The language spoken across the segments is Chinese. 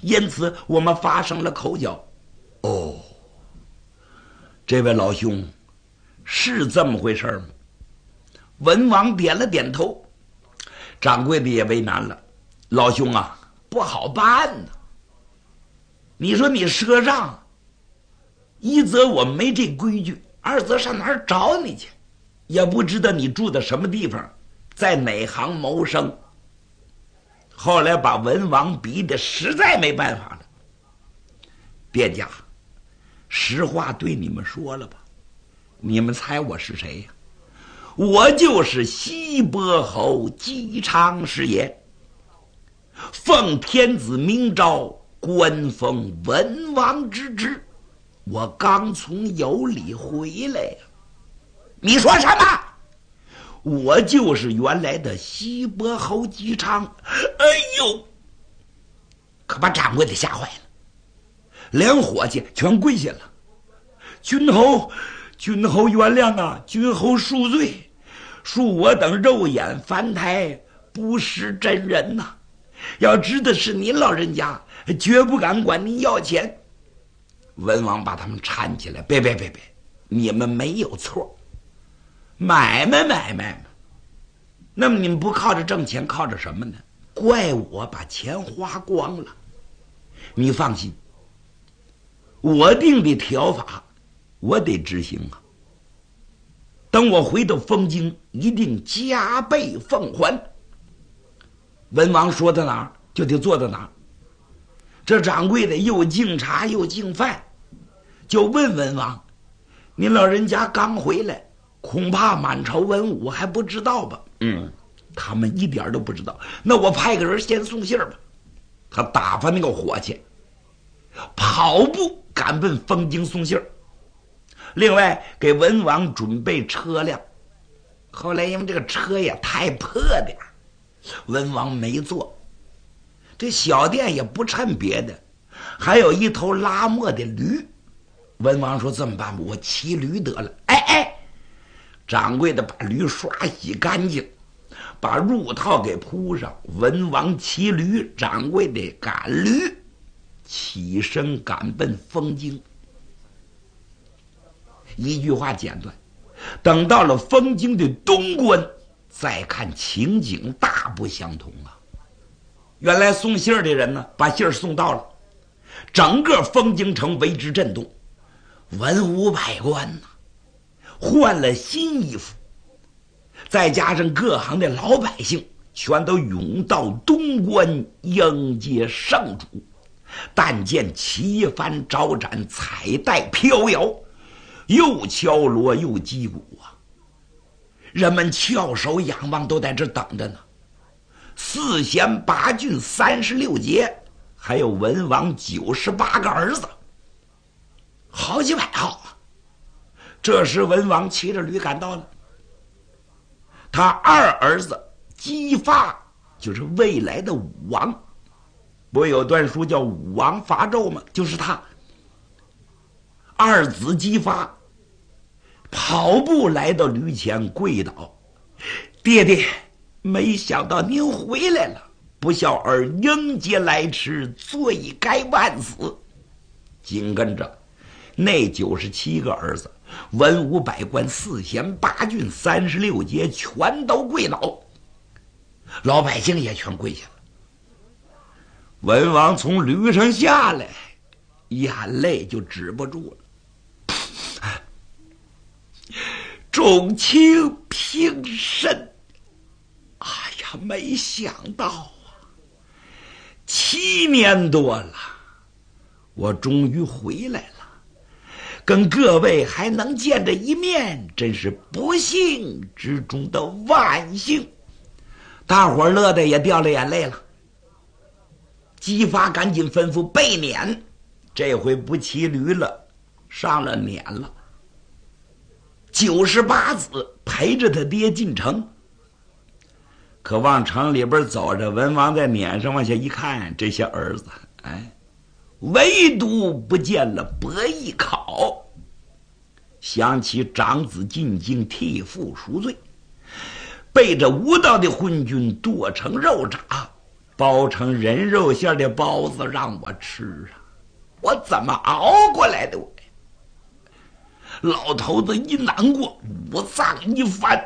因此我们发生了口角。哦，这位老兄，是这么回事吗？文王点了点头。掌柜的也为难了，老兄啊，不好办呢。你说你赊账，一则我没这规矩，二则上哪儿找你去？也不知道你住的什么地方，在哪行谋生。后来把文王逼得实在没办法了。店家，实话对你们说了吧，你们猜我是谁呀？我就是西伯侯姬昌是也，奉天子明诏，官封文王之职。我刚从游里回来呀。你说什么？我就是原来的西伯侯姬昌。哎呦，可把掌柜的吓坏了，连伙计全跪下了。君侯原谅啊，君侯恕罪，恕我等肉眼凡胎，不识真人呐。要知道是您老人家，绝不敢管您要钱。文王把他们搀起来，别，你们没有错，买卖，那么你们不靠着挣钱，靠着什么呢？怪我把钱花光了。你放心，我定的条法我得执行啊。等我回到封京，一定加倍奉还。文王说到哪儿就得做到哪儿。这掌柜的又敬茶又敬饭，就问文王：您老人家刚回来，恐怕满朝文武还不知道吧？他们一点都不知道。那我派个人先送信吧。他打发那个伙计跑步赶奔封京送信，另外给文王准备车辆。后来因为这个车也太破点，文王没坐。这小店也不趁别的，还有一头拉磨的驴。文王说：“这么办吧，我骑驴得了。”掌柜的把驴刷洗干净，把褥套给铺上。文王骑驴，掌柜的赶驴，起身赶奔封京。一句话简短，等到了封京的东关，再看情景大不相同啊！原来送信的人呢，把信送到了，整个封京城为之震动，文武百官呢，换了新衣服，再加上各行的老百姓，全都涌到东关迎接圣主。但见旗幡招展，彩带飘摇，又敲锣又击鼓啊！人们翘首仰望，都在这等着呢。4贤8郡36节，还有文王98个儿子，好几百号啊！这时文王骑着驴赶到了，他二儿子姬发就是未来的武王，不有段书叫武王伐纣吗？就是他。二子姬发跑步来到驴前跪倒：“爹爹，没想到您回来了，不孝儿迎接来迟，罪该万死。”紧跟着那97个儿子，文武百官4贤8郡36节全都跪倒，老百姓也全跪下了。文王从驴上下来，眼泪就止不住了。众卿平身。哎呀，没想到啊，7年多了，我终于回来了，跟各位还能见着一面，真是不幸之中的万幸。大伙儿乐得也掉了眼泪了。姬发赶紧吩咐备辇，这回不骑驴了，上了辇了。98子陪着他爹进城，可往城里边走着，文王在辇上往下一看，这些儿子，唯独不见了伯邑考。想起长子进京替父赎罪，被这无道的昏君剁成肉渣， 包成人肉馅的包子让我吃啊，我怎么熬过来的？老头子一难过，五脏一翻，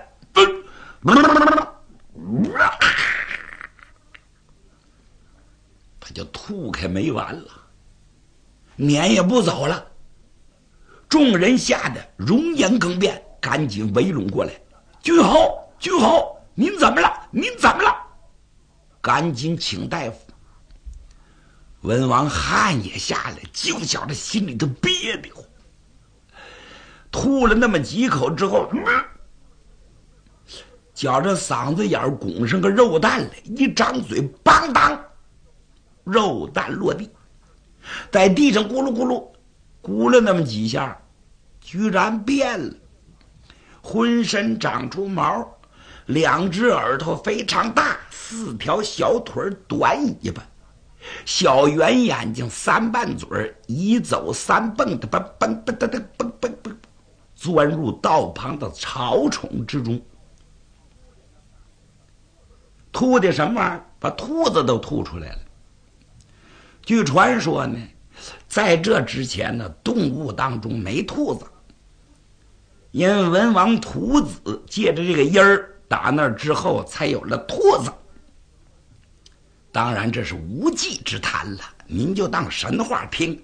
他就吐开没完了，撵也不走了。众人吓得容颜更变，赶紧围拢过来。君侯，君侯，您怎么了？您怎么了？赶紧请大夫。文王汗也下来，就晓得心里头憋得慌。吐了那么几口之后，觉着嗓子眼拱上个肉蛋来，一张嘴，邦当，肉蛋落地，在地上咕噜咕噜咕了那么几下，居然变了，浑身长出毛，两只耳朵非常大，四条小腿短尾巴，小圆眼睛，三瓣嘴，一走三蹦的蹦蹦蹦蹦蹦蹦蹦，钻入道旁的草丛之中。吐的什么玩意儿？把兔子都吐出来了。据传说呢，在这之前呢，动物当中没兔子，因为文王吐子借着这个音儿，打那之后才有了兔子。当然这是无稽之谈了，您就当神话听。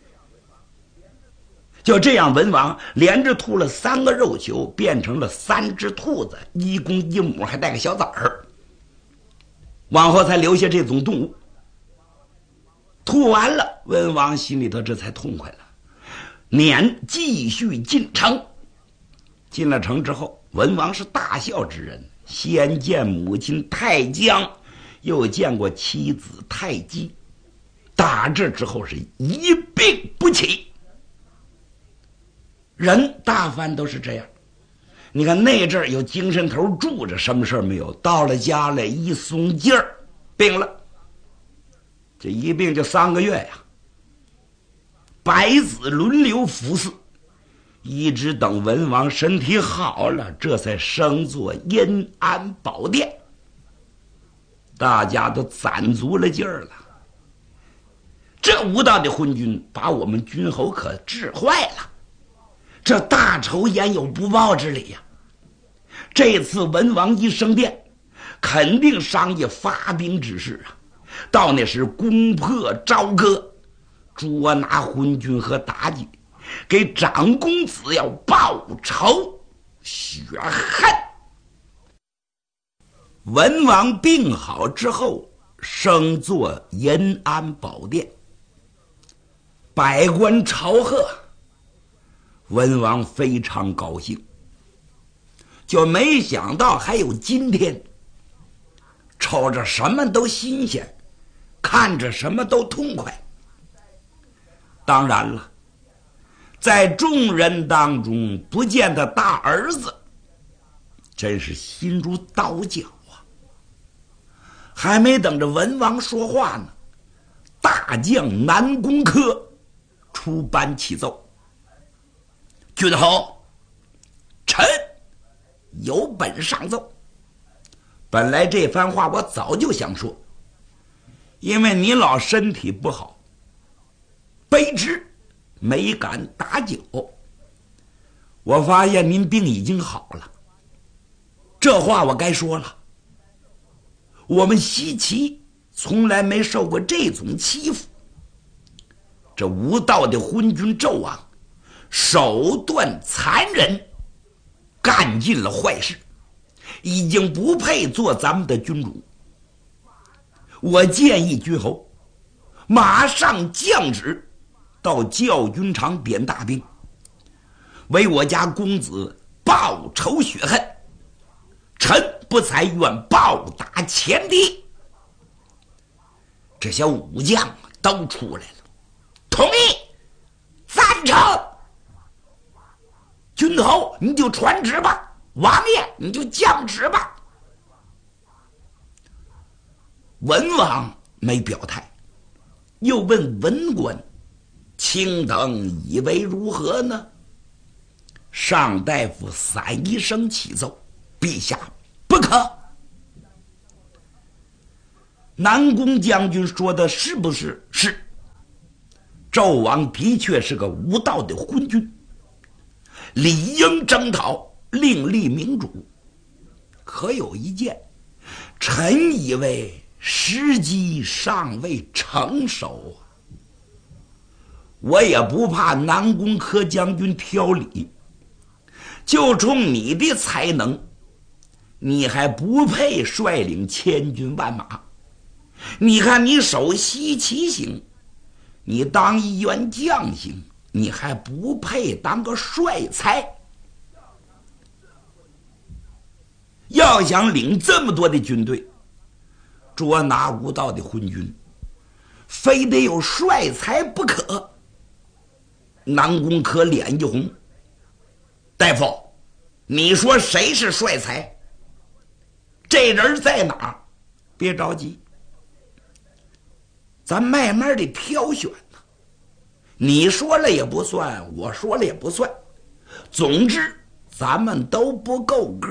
就这样，文王连着吐了3个肉球，变成了3只兔子，一公一母，还带个小崽儿。往后才留下这种动物。吐完了，文王心里头这才痛快了，撵继续进城。进了城之后，文王是大孝之人，先见母亲太姜，又见过妻子太姬，打这之后是一病不起。人大凡都是这样，你看那阵儿有精神头住着，什么事儿没有，到了家来一松劲儿，病了。这一病就3个月呀，百子轮流服侍，一直等文王身体好了，这才升做阴安宝殿。大家都攒足了劲儿了。这无道的昏君把我们君侯可治坏了，这大仇焉有不报之理呀？这次文王一升殿，肯定商议发兵之事啊。到那时攻破朝歌，捉拿昏君和妲己，给长公子要报仇雪恨。文王病好之后，升做延安宝殿，百官朝贺，文王非常高兴，就没想到还有今天，瞅着什么都新鲜，看着什么都痛快。当然了，在众人当中不见他大儿子，真是心如刀绞啊！还没等着文王说话呢，大将南宫轲出班启奏：君侯，臣有本上奏。本来这番话我早就想说，因为你老身体不好，卑职没敢打搅。我发现您病已经好了，这话我该说了。我们西岐从来没受过这种欺负，这无道的昏君纣王手段残忍，干尽了坏事，已经不配做咱们的君主。我建议君侯马上降旨到教军场点大兵，为我家公子报仇雪恨，臣不才愿报答前敌。这些武将都出来了，同意，赞成。君侯你就传旨吧，王爷你就降旨吧。文王没表态，又问文官：卿等以为如何呢？上大夫伞一声启奏：陛下不可。 南宫将军说的是不是？是。纣王的确是个无道的昏君，理应征讨，另立明主。可有一件，臣以为时机尚未成熟啊。我也不怕南宫柯将军挑理，就冲你的才能，你还不配率领千军万马。你看你守西岐行，你当一员将行，你还不配当个帅才。要想领这么多的军队，捉拿无道的昏君，非得有帅才不可。南宫柯脸一红，大夫，你说谁是帅才？这人在哪儿？别着急，咱慢慢的挑选呢。你说了也不算，我说了也不算，总之咱们都不够格。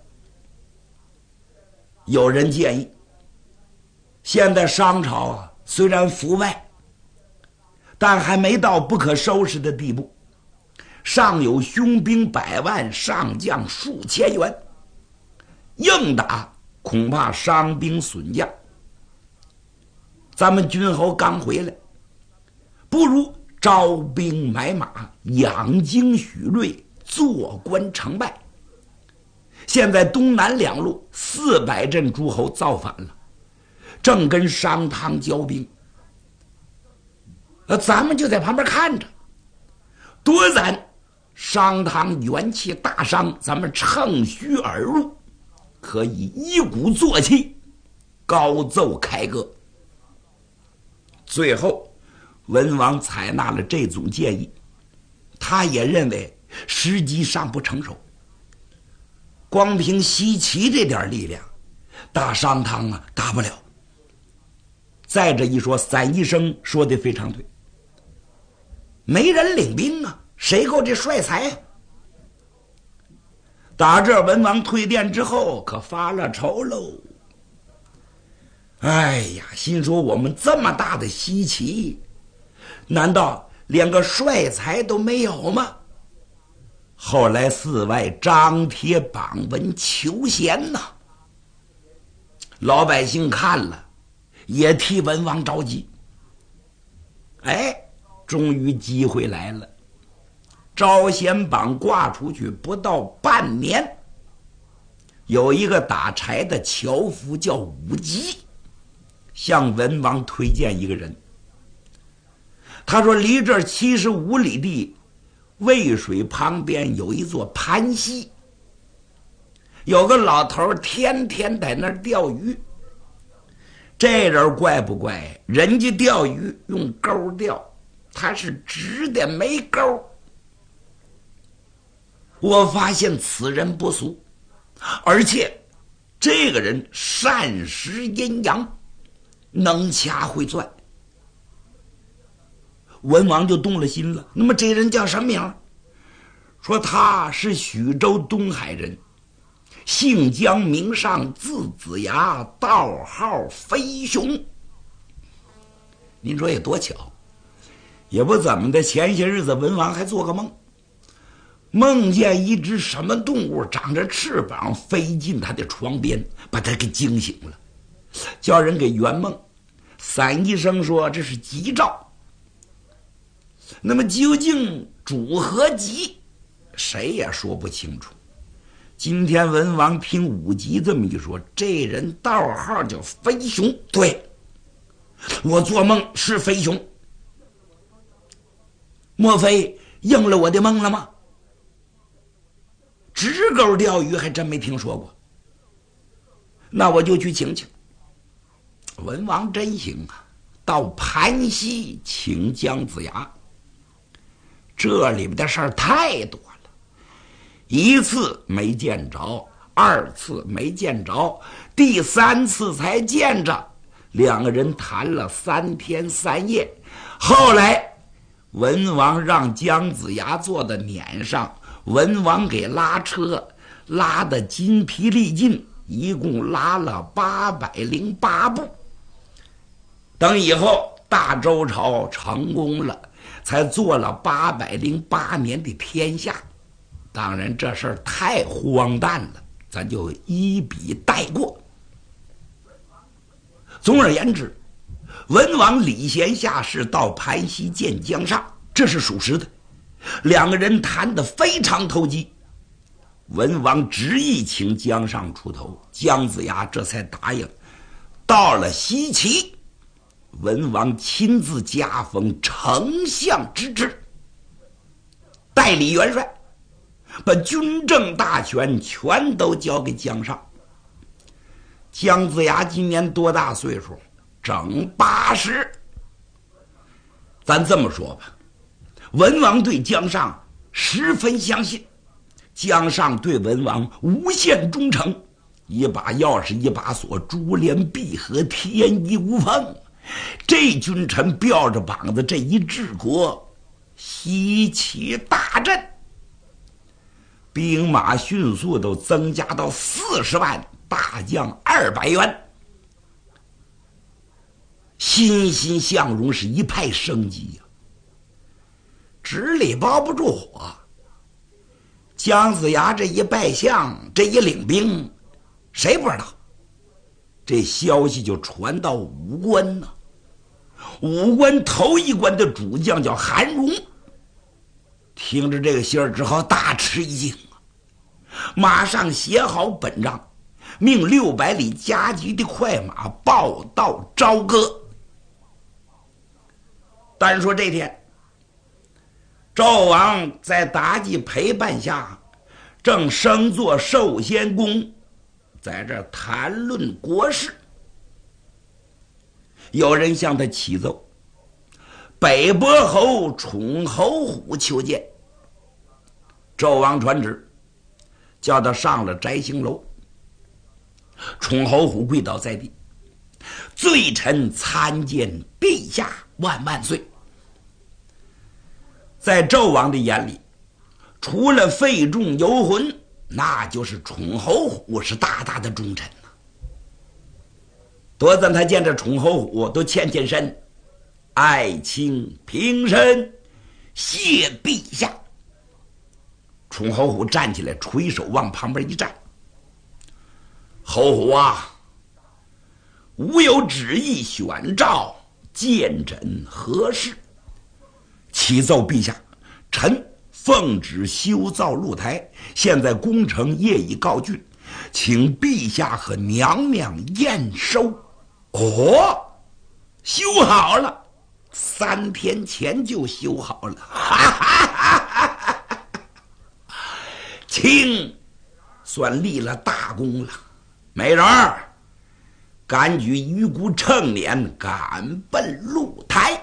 有人建议，现在商朝啊，虽然腐败，但还没到不可收拾的地步，尚有雄兵100万，上将数千员，硬打恐怕伤兵损将。咱们君侯刚回来，不如招兵买马，养精蓄锐，坐观成败。现在东南两路400镇诸侯造反了，正跟商汤交兵，咱们就在旁边看着，多咱商汤元气大伤，咱们乘虚而入，可以一鼓作气，高奏开歌。最后文王采纳了这种建议，他也认为时机尚不成熟，光凭西岐这点力量打商汤啊，打不了。再者一说，散医生说的非常对，没人领兵啊，谁够这帅才啊？打这文王退殿之后可发了愁喽。哎呀，心说我们这么大的西岐，难道连个帅才都没有吗？后来寺外张贴榜文求贤呐，老百姓看了也替文王着急。哎，终于机会来了，招贤榜挂出去不到半年，有一个打柴的樵夫叫武吉，向文王推荐一个人。他说离这75里地渭水旁边有一座盘溪，有个老头天天在那儿钓鱼。这人怪不怪？人家钓鱼用钩钓，他是直的没钩。我发现此人不俗，而且这个人善识阴阳，能掐会钻。文王就动了心了，那么这人叫什么名？说他是许州东海人，姓姜名尚，字子牙，道号飞熊。您说也多巧，也不怎么的，前些日子文王还做个梦，梦见一只什么动物长着翅膀飞进他的床边，把他给惊醒了，叫人给圆梦。散医生说这是吉兆。那么究竟主何吉，谁也说不清楚。今天文王听武吉这么一说，这人道号叫飞熊。对，我做梦是飞熊，莫非应了我的梦了吗？直钩钓鱼还真没听说过，那我就去请请。文王真行啊，到盘溪请姜子牙。这里面的事儿太多了，一次没见着，二次没见着，第3次才见着。两个人谈了3天3夜，后来文王让姜子牙坐在辇上，文王给拉车，拉得筋疲力尽，一共拉了808步。 等以后大周朝成功了，才做了808年的天下。当然这事儿太荒诞了，咱就一笔带过。总而言之，文王礼贤下士到盘溪见姜尚，这是属实的。两个人谈得非常投机，文王执意请姜尚出头，姜子牙这才答应。到了西岐，文王亲自加封丞相之职，代理元帅，把军政大权全都交给姜尚。姜子牙今年多大岁数？整80。咱这么说吧，文王对姜尚十分相信，姜尚对文王无限忠诚，一把钥匙一把锁，珠联璧合，天衣无缝。这君臣吊着膀子，这一治国，西岐大振，兵马迅速都增加到40万，大将200员，欣欣向荣，是一派生机呀。纸里包不住火，姜子牙这一拜相，这一领兵，谁不知道？这消息就传到武关呢。武关头一关的主将叫韩荣，听着这个信儿之后大吃一惊啊，马上写好本章，命600里加急的快马报到朝歌。单说这天，纣王在妲己陪伴下，正升坐寿仙宫，在这谈论国事。有人向他启奏，北伯侯宠侯虎求见。纣王传旨，叫他上了摘星楼。宠侯虎跪倒在地，罪臣参见陛下，万万岁。在纣王的眼里，除了费仲游魂，那就是宠侯虎是大大的忠臣呐。多赞他见着宠侯虎都欠身，爱卿平身，谢陛下。宠侯虎站起来，垂手往旁边一站。侯虎啊，吾有旨意选召，见朕何事？启奏陛下，臣奉旨修造露台，现在工程业已告竣，请陛下和娘娘验收。哦，修好了，3天前就修好了，哈哈哈哈！卿算立了大功了。美人儿，赶举鱼骨乘辇，赶奔露台。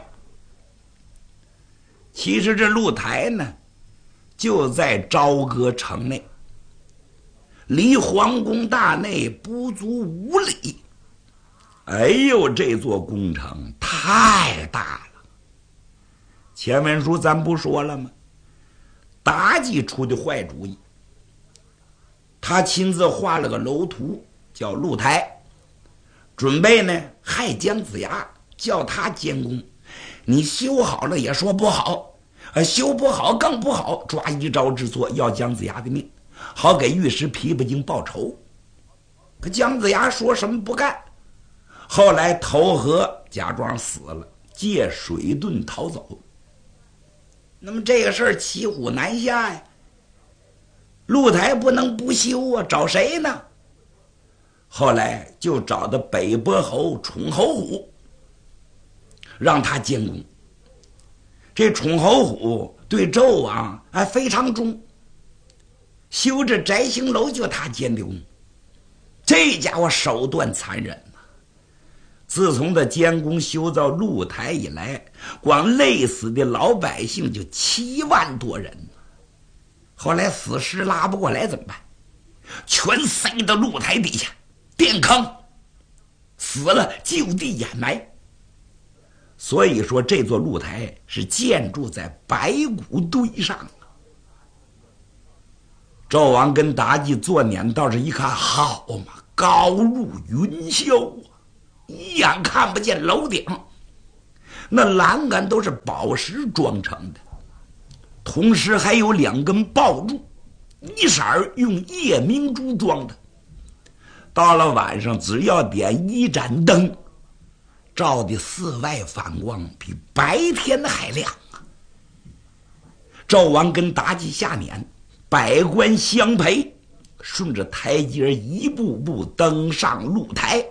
其实这露台呢，就在朝歌城内，离皇宫大内不足5里。哎呦，这座工程太大了。前文书咱不说了吗？妲己出的坏主意，他亲自画了个楼图，叫露台，准备呢害姜子牙，叫他监工。你修好了也说不好，修不好更不好，抓一招之错，要姜子牙的命，好给尉迟琵琶精报仇。可姜子牙说什么不干，后来投河假装死了，借水遁逃走。那么这个事儿骑虎难下呀，露台不能不修啊，找谁呢？后来就找到北伯侯宠侯虎，让他监工。这宠侯虎对纣王还非常忠，修这摘星楼就他监的工。这家伙手段残忍呐！自从他监工修造露台以来，光累死的老百姓就7万多人。后来死尸拉不过来怎么办？全塞到露台底下垫坑，死了就地掩埋。所以说这座露台是建筑在白骨堆上。纣王跟妲己坐辇道上一看，好嘛，高入云霄啊，一眼看不见楼顶， 那栏杆都是宝石装成的，同时还有2根爆柱，一色用夜明珠装的。到了晚上，只要点一盏灯，照的四外反光，比白天还亮啊！纣王跟妲己下撵，百官相陪，顺着台阶一步步登上露台。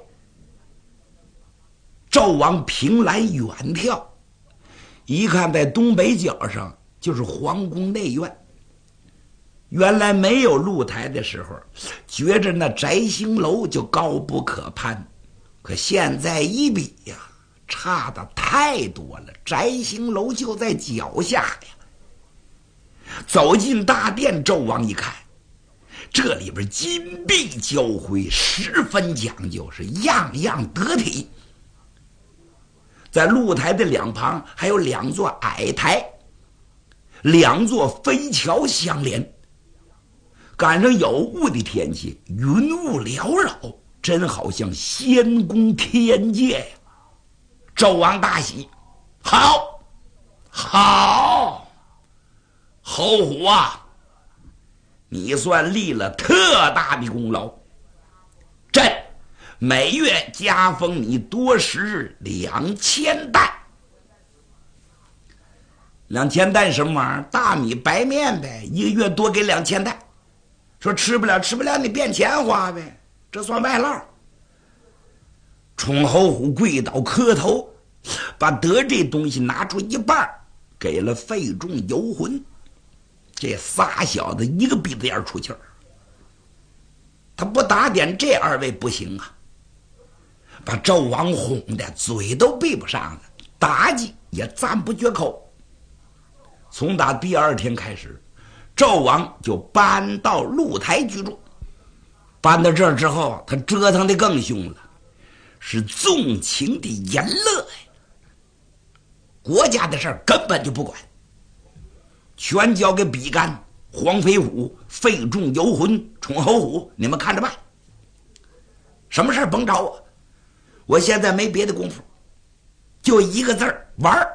纣王凭栏远眺，一看在东北角上就是皇宫内院。原来没有露台的时候，觉着那摘星楼就高不可攀，可现在一比呀，差的太多了。摘星楼就在脚下呀。走进大殿，纣王一看，这里边金碧交辉，十分讲究，是样样得体。在露台的两旁还有2座矮台，2座飞桥相连。赶上有雾的天气，云雾缭绕，真好像仙宫天界呀！纣王大喜，好，侯虎啊，你算立了特大的功劳，朕每月加封你多食2000担。2000担什么玩意儿？大米白面呗，一个月多给2000担。说吃不了，你变钱花呗，这算外劳。崇侯虎跪倒磕头，把得这东西拿出一半，给了费仲、游魂。这仨小子一个鼻子眼出气儿，他不打点这2位不行啊！把纣王哄的嘴都闭不上了，妲己也赞不绝口。从打第2天开始，纣王就搬到露台居住。搬到这儿之后，他折腾的更凶了，是纵情的淫乐呀！国家的事儿根本就不管，全交给比干、黄飞虎、费仲、游魂、崇侯虎，你们看着办。什么事儿甭找我，我现在没别的功夫，就一个字儿玩儿。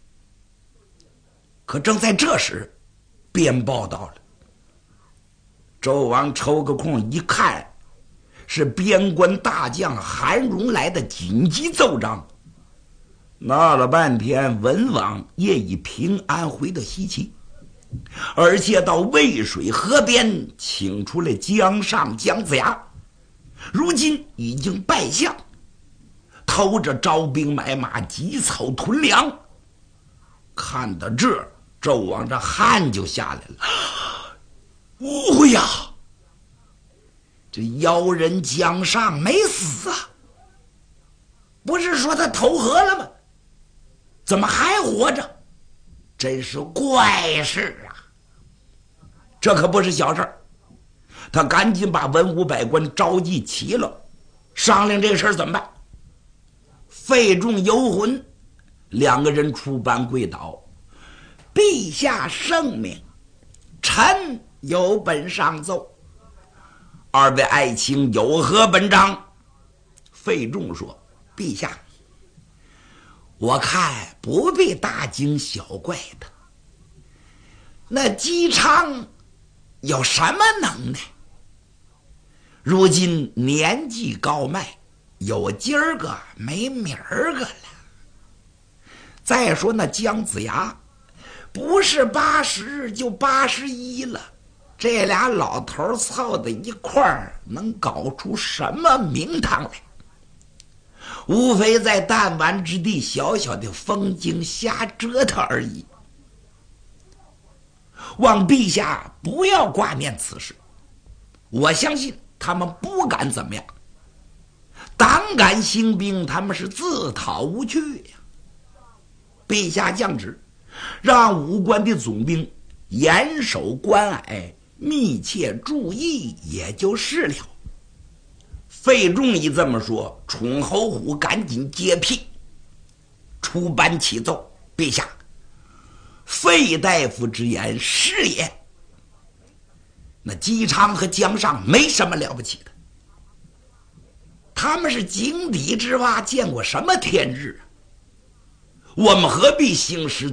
可正在这时，鞭报到了。周王抽个空一看，是边关大将韩荣来的紧急奏章。闹了半天，文王也已平安回到西岐，而且到渭水河边请出了姜尚、姜子牙，如今已经拜相，偷着招兵买马，积草屯粮。看到这儿，纣王这汗就下来了。哦呀，这妖人姜尚没死啊！不是说他投河了吗？怎么还活着？真是怪事啊！这可不是小事儿。他赶紧把文武百官召集齐了，商量这个事儿怎么办。费仲、游魂2个人出班跪倒，陛下圣明，臣有本上奏。2位爱卿有何本章？费仲说：陛下，我看不必大惊小怪的。那姬昌有什么能耐？如今年纪高迈，有今儿个没明儿个了。再说那姜子牙，不是80就81了，这俩老头凑在一块儿，能搞出什么名堂来？无非在弹丸之地小小的风景瞎折腾而已。望陛下不要挂念此事，我相信他们不敢怎么样，胆敢兴兵，他们是自讨无趣呀。陛下降旨，让武官的总兵严守关隘，密切注意，也就是了。费仲一这么说，崇侯虎赶紧接屁，出班启奏：陛下，费大夫之言是也。那姬昌和姜尚没什么了不起的，他们是井底之蛙，见过什么天日啊？ 我们何必兴师